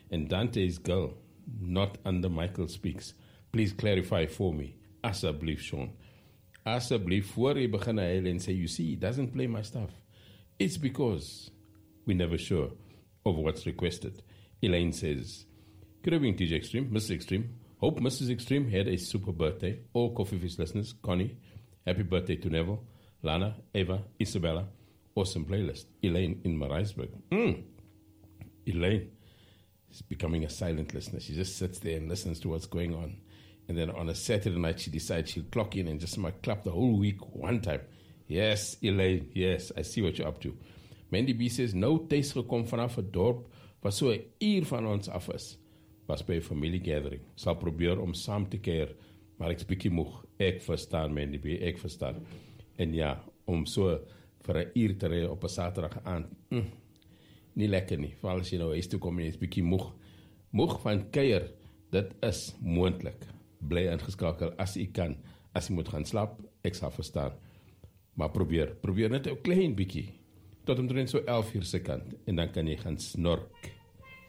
and Dante's girl, not under Michael Speaks. Please clarify for me. Asseblief, Sean. Asseblief, voor jy begin huil en say, you see, he doesn't play my stuff. It's because we're never sure of what's requested. Elaine says, good evening, TJ Extreme, Mrs. Extreme. Hope Mrs. Extreme had a super birthday. All Coffee Fish listeners, Connie, happy birthday to Neville, Lana, Eva, Isabella. Awesome playlist. Elaine in Marisburg. Elaine is becoming a silent listener. She just sits there and listens to what's going on. And then on a Saturday night, she decides she'll clock in and just might clap the whole week one time. Yes, Elaine, yes, I see what you're up to. Mandy B says, nou thuis gekom vanaf 'n dorp wat so 'n uur van ons af is. Was by 'n familiegathering. Sal probeer om saam te keer, maar ek's bietjie moeg. Ek verstaan, Mandy B, ek verstaan. En ja, om so vir 'n uur te ry op 'n Saterdag aand, nie lekker nie. Veral as jy nou huis toe kom en jy is bietjie moeg. Moeg van kuier, dit is moontlik. Bly ingeskakel as jy kan. As jy moet gaan slaap, ek sal verstaan. Maar probeer net 'n klein bietjie tot omtrent so 11 uur se kant en dan kan jy gaan snork.